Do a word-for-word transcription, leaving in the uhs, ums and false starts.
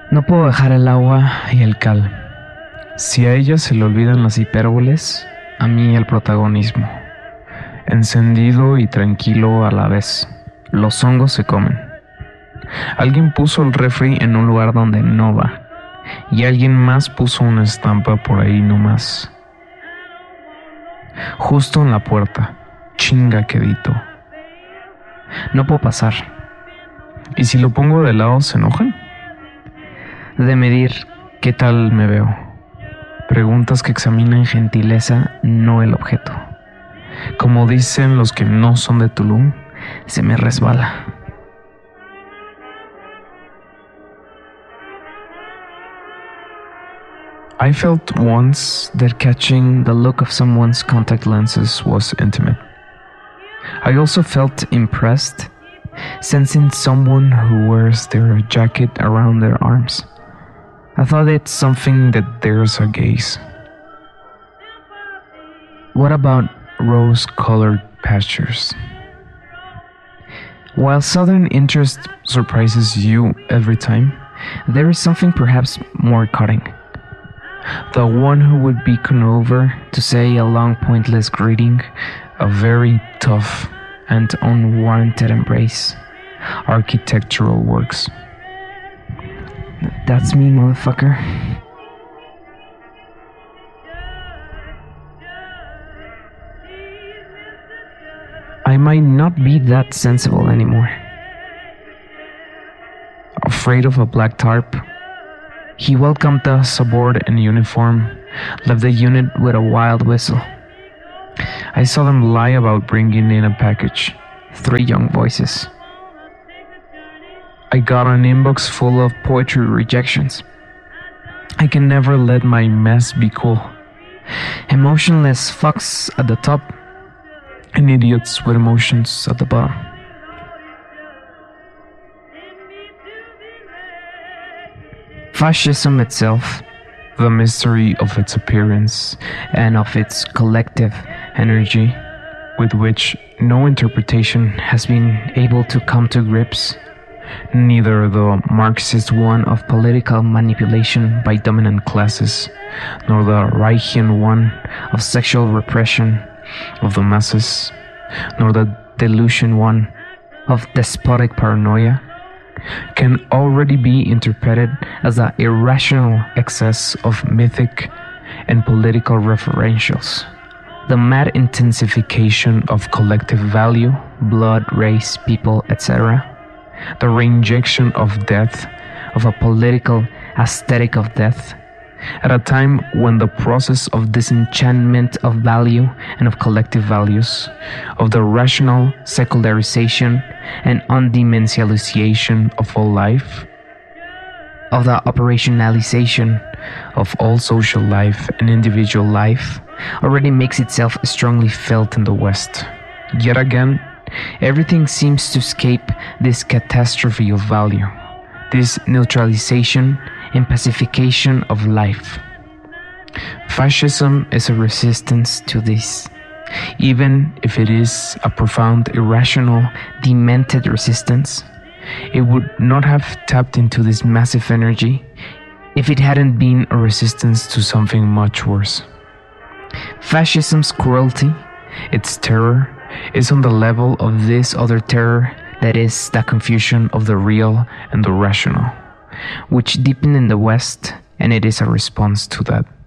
No puedo dejar el agua y el cal. Si a ella se le olvidan las hipérboles, a mí el protagonismo. Encendido y tranquilo a la vez, los hongos se comen. Alguien puso el refri en un lugar donde no va, y alguien más puso una estampa por ahí nomás. Justo en la puerta, chinga quedito. No puedo pasar. ¿Y si lo pongo de lado se enojan? De medir qué tal me veo. Preguntas que examinan gentileza, no el objeto. Como dicen los que no son de Tulum, se me resbala. I felt once that catching the look of someone's contact lenses was intimate. I also felt impressed, sensing someone who wears their jacket around their arms. I thought it's something that dares a gaze. What about rose-colored pastures? While southern interest surprises you every time, there is something perhaps more cutting. The one who would beckon over to say a long pointless greeting, a very tough and unwarranted embrace, architectural works. That's me, motherfucker. I might not be that sensible anymore. Afraid of a black tarp, he welcomed us aboard in uniform, left the unit with a wild whistle. I saw them lie about bringing in a package, three young voices. I got an inbox full of poetry rejections. I can never let my mess be cool. Emotionless fucks at the top, and idiots with emotions at the bottom. Fascism itself, the mystery of its appearance and of its collective energy, with which no interpretation has been able to come to grips, neither the Marxist one of political manipulation by dominant classes, nor the Reichian one of sexual repression of the masses, nor the delusion one of despotic paranoia, can already be interpreted as an irrational excess of mythic and political referentials, the mad intensification of collective value, blood, race, people, et cetera, the reinjection of death, of a political aesthetic of death, at a time when the process of disenchantment of value and of collective values, of the rational secularization and undimensionalization of all life, of the operationalization of all social life and individual life, already makes itself strongly felt in the West. Yet again, everything seems to escape this catastrophe of value, this neutralization and pacification of life. Fascism is a resistance to this, even if it is a profound, irrational, demented resistance. It would not have tapped into this massive energy if it hadn't been a resistance to something much worse. Fascism's cruelty, its terror, is on the level of this other terror that is the confusion of the real and the rational, which deepened in the West, and it is a response to that.